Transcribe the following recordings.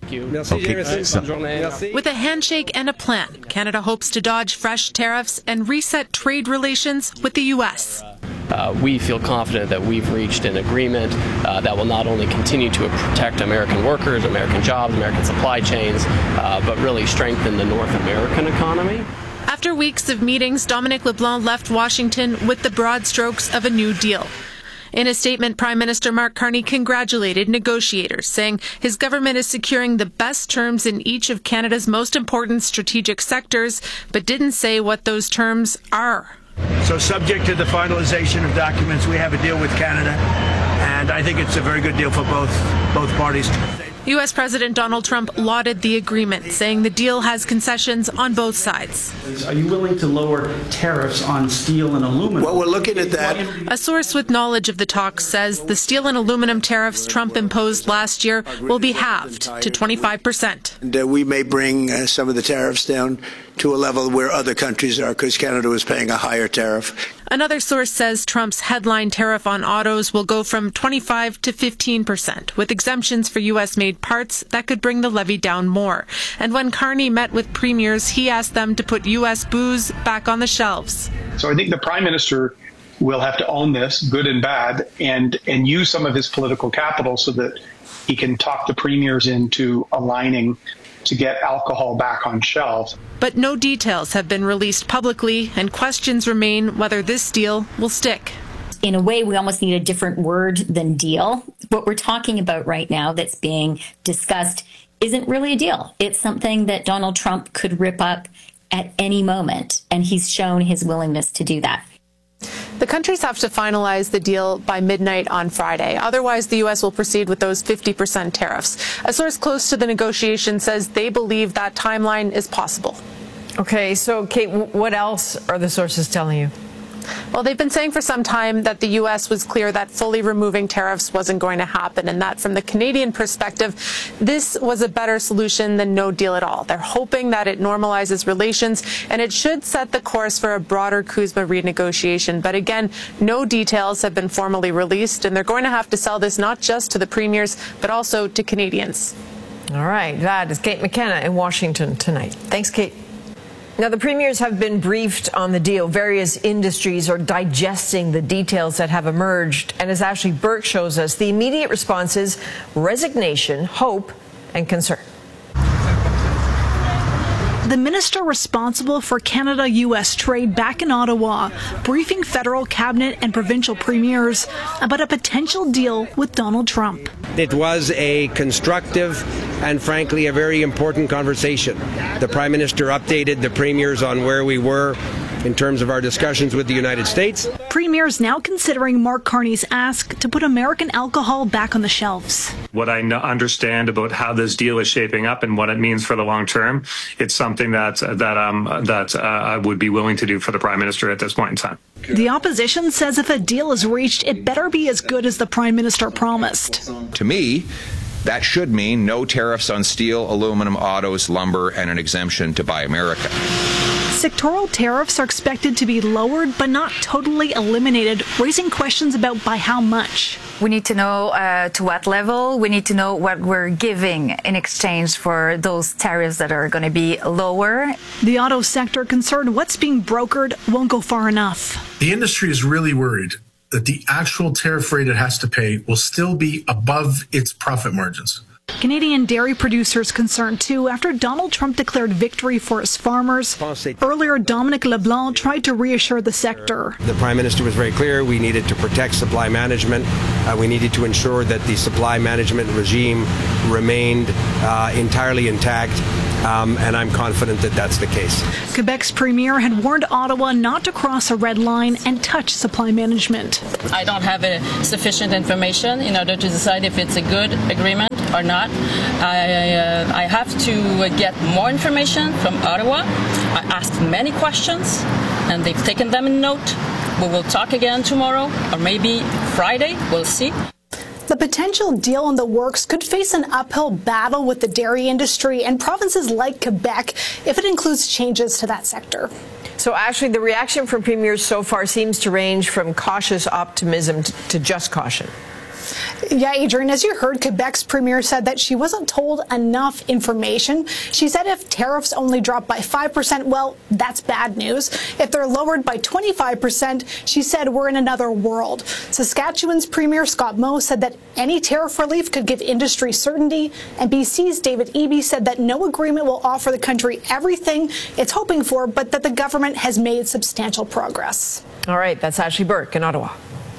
With a handshake and a plan, Canada hopes to dodge fresh tariffs and reset trade relations with the U.S. We feel confident that we've reached an agreement that will not only continue to protect American workers, American jobs, American supply chains, but really strengthen the North American economy. After weeks of meetings, Dominic LeBlanc left Washington with the broad strokes of a new deal. In a statement, Prime Minister Mark Carney congratulated negotiators, saying his government is securing the best terms in each of Canada's most important strategic sectors, but didn't say what those terms are. So subject to the finalization of documents, we have a deal with Canada, and I think it's a very good deal for both parties. U.S. President Donald Trump lauded the agreement, saying the deal has concessions on both sides. Are you willing to lower tariffs on steel and aluminum? Well, we're looking at that. A source with knowledge of the talks says the steel and aluminum tariffs Trump imposed last year will be halved to 25%. We may bring some of the tariffs down to a level where other countries are, because Canada was paying a higher tariff. Another source says Trump's headline tariff on autos will go from 25% to 15%, with exemptions for U.S.-made parts that could bring the levy down more. And when Carney met with premiers, he asked them to put U.S. booze back on the shelves. So I think the Prime Minister will have to own this, good and bad, and use some of his political capital so that he can talk the premiers into aligning to get alcohol back on shelves. But no details have been released publicly, and questions remain whether this deal will stick. In a way, we almost need a different word than deal. What we're talking about right now that's being discussed isn't really a deal. It's something that Donald Trump could rip up at any moment, and he's shown his willingness to do that. The countries have to finalize the deal by midnight on Friday. Otherwise, the U.S. will proceed with those 50% tariffs. A source close to the negotiation says they believe that timeline is possible. Okay, so Kate, what else are the sources telling you? Well, they've been saying for some time that the U.S. was clear that fully removing tariffs wasn't going to happen, and that from the Canadian perspective, this was a better solution than no deal at all. They're hoping that it normalizes relations, and it should set the course for a broader CUSMA renegotiation. But again, no details have been formally released, and they're going to have to sell this not just to the premiers, but also to Canadians. All right, that is Kate McKenna in Washington tonight. Thanks, Kate. Now, the premiers have been briefed on the deal. Various industries are digesting the details that have emerged. And as Ashley Burke shows us, the immediate response is resignation, hope, and concern. The minister responsible for Canada-U.S. trade back in Ottawa, briefing federal cabinet and provincial premiers about a potential deal with Donald Trump. It was a constructive and, frankly, a very important conversation. The Prime Minister updated the premiers on where we were in terms of our discussions with the United States. Premiers now considering Mark Carney's ask to put American alcohol back on the shelves. What I understand about how this deal is shaping up and what it means for the long term, it's something that I would be willing to do for the Prime Minister at this point in time. The opposition says if a deal is reached, it better be as good as the Prime Minister promised. To me, that should mean no tariffs on steel, aluminum, autos, lumber, and an exemption to Buy America. Sectoral tariffs are expected to be lowered but not totally eliminated, raising questions about by how much. We need to know to what level. We need to know what we're giving in exchange for those tariffs that are going to be lower. The auto sector concerned what's being brokered won't go far enough. The industry is really worried that the actual tariff rate it has to pay will still be above its profit margins. Canadian dairy producers concerned too after Donald Trump declared victory for his farmers. Earlier, Dominic LeBlanc tried to reassure the sector. The Prime Minister was very clear we needed to protect supply management. We needed to ensure that the supply management regime remained entirely intact. And I'm confident that that's the case. Quebec's premier had warned Ottawa not to cross a red line and touch supply management. I don't have sufficient information in order to decide if it's a good agreement or not. I have to get more information from Ottawa. I asked many questions, and they've taken them in note. We will talk again tomorrow, or maybe Friday. We'll see. The potential deal in the works could face an uphill battle with the dairy industry and provinces like Quebec if it includes changes to that sector. So, Ashley, the reaction from premiers so far seems to range from cautious optimism to just caution. Yeah, Adrian, as you heard, Quebec's premier said that she wasn't told enough information. She said if tariffs only drop by 5%, well, that's bad news. If they're lowered by 25%, she said we're in another world. Saskatchewan's Premier Scott Moe said that any tariff relief could give industry certainty, and BC's David Eby said that no agreement will offer the country everything it's hoping for, but that the government has made substantial progress. All right, that's Ashley Burke in Ottawa.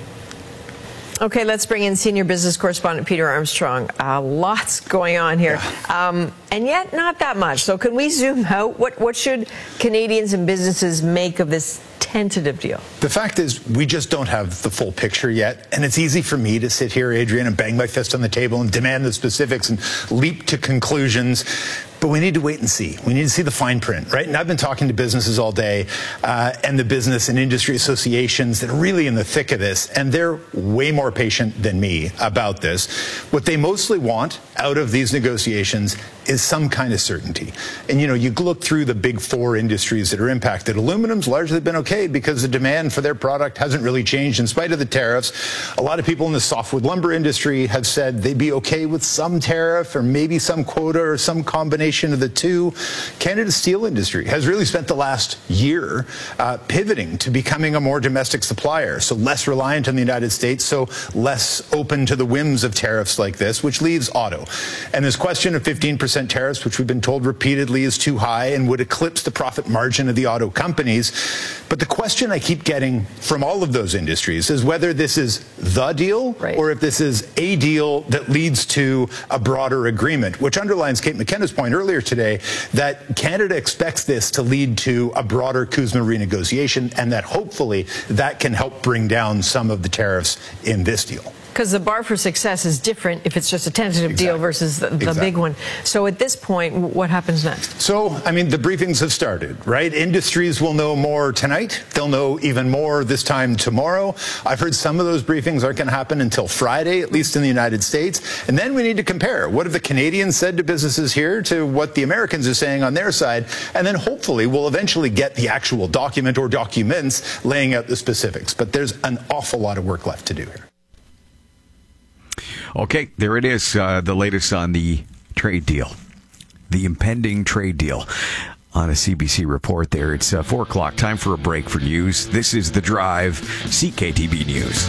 Okay, let's bring in senior business correspondent Peter Armstrong. Lots going on here, and yet not that much. So can we zoom out? What should Canadians and businesses make of this tentative deal? The fact is, we just don't have the full picture yet. And it's easy for me to sit here, Adrian, and bang my fist on the table and demand the specifics and leap to conclusions. But we need to wait and see. We need to see the fine print, right? And I've been talking to businesses all day and the business and industry associations that are really in the thick of this, and they're way more patient than me about this. What they mostly want out of these negotiations is some kind of certainty. And, you look through the big four industries that are impacted. Aluminum's largely been okay because the demand for their product hasn't really changed in spite of the tariffs. A lot of people in the softwood lumber industry have said they'd be okay with some tariff or maybe some quota or some combination of the two. Canada's steel industry has really spent the last year pivoting to becoming a more domestic supplier, so less reliant on the United States, so less open to the whims of tariffs like this, which leaves auto. And this question of 15% tariffs, which we've been told repeatedly is too high and would eclipse the profit margin of the auto companies. But the question I keep getting from all of those industries is whether this is the deal or if this is a deal that leads to a broader agreement, which underlines Kate McKenna's point earlier today that Canada expects this to lead to a broader CUSMA renegotiation, and that hopefully that can help bring down some of the tariffs in this deal. Because the bar for success is different if it's just a tentative deal versus the big one. So at this point, what happens next? So, the briefings have started, right? Industries will know more tonight. They'll know even more this time tomorrow. I've heard some of those briefings aren't going to happen until Friday, at least in the United States. And then we need to compare. What have the Canadians said to businesses here to what the Americans are saying on their side? And then hopefully we'll eventually get the actual document or documents laying out the specifics. But there's an awful lot of work left to do here. Okay, there it is, the latest on the trade deal, the impending trade deal on a CBC report there. It's 4 o'clock, time for a break for news. This is The Drive, CKTB News.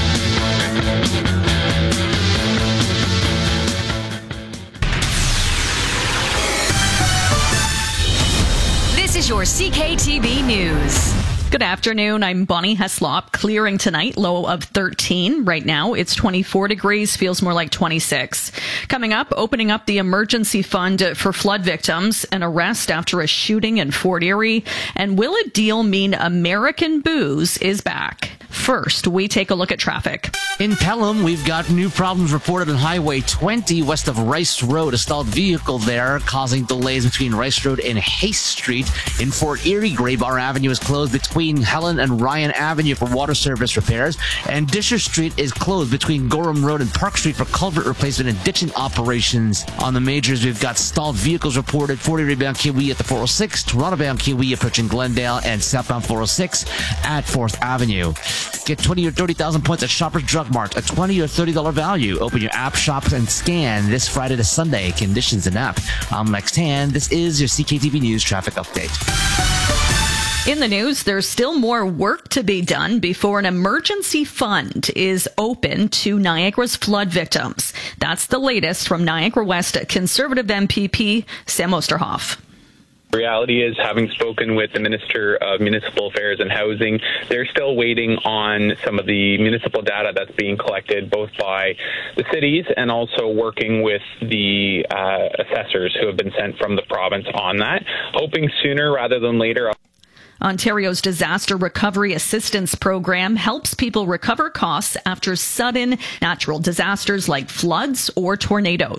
This is your CKTB News. Good afternoon. I'm Bonnie Heslop. Clearing tonight, low of 13. Right now, it's 24 degrees, feels more like 26. Coming up, opening up the emergency fund for flood victims, an arrest after a shooting in Fort Erie, and will a deal mean American booze is back? First, we take a look at traffic. In Pelham, we've got new problems reported on Highway 20 west of Rice Road. A stalled vehicle there causing delays between Rice Road and Hayes Street. In Fort Erie, Graybar Avenue is closed between Helen and Ryan Avenue for water service repairs. And Disher Street is closed between Gorham Road and Park Street for culvert replacement and ditching operations. On the majors, we've got stalled vehicles reported. Fort Erie bound Kiwi at the 406, Toronto bound Kiwi approaching Glendale, and southbound 406 at 4th Avenue. Get 20 or 30,000 points at Shoppers Drug Mart, a $20 or $30 value. Open your app, shop, and scan this Friday to Sunday. Conditions and app. I'm Lex Tan. This is your CKTV News traffic update. In the news, there's still more work to be done before an emergency fund is open to Niagara's flood victims. That's the latest from Niagara West Conservative MPP Sam Osterhoff. The reality is, having spoken with the Minister of Municipal Affairs and Housing, they're still waiting on some of the municipal data that's being collected both by the cities and also working with the assessors who have been sent from the province on that, hoping sooner rather than later. Ontario's Disaster Recovery Assistance Program helps people recover costs after sudden natural disasters like floods or tornadoes.